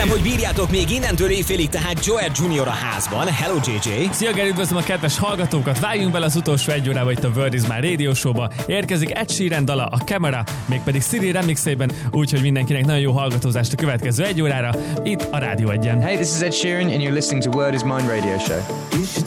Remélem, hogy bírjátok még innentől éjfélig, tehát Joel Junior a házban. Hello JJ! Szia Geri, üdvözlöm a kedves hallgatókat! Vágjunk bele az utolsó egy órába itt a World is My Radio Show-ba. Érkezik Ed Sheeran dala, a Camera, mégpedig Siri remixében, úgyhogy mindenkinek nagyon jó hallgatózást a következő egy órára, itt a Rádió 1-en. Hey, this is Ed Sheeran and you're listening to Word is Mine Radio Show.